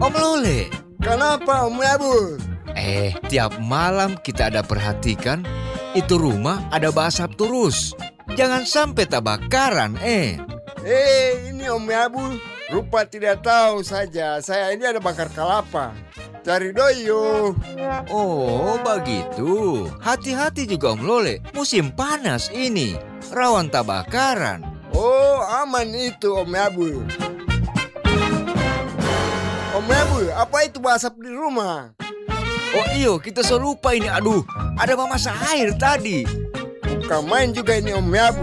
Om Lole, Kenapa Om Yabul? tiap malam kita ada perhatikan, itu rumah ada basap terus. Jangan sampai terbakaran, Ini Om Yabul. Rupa tidak tahu saja, saya ini ada bakar kelapa. Cari doyo. Oh, begitu. Hati-hati juga Om Lole, musim panas ini. Rawan terbakaran. Oh, aman itu Om Yabul. Om Yabul, apa itu basap di rumah? Oh iyo, kita lupa ini. Aduh, ada memasak air tadi. Bukan main juga ini Om Yabul.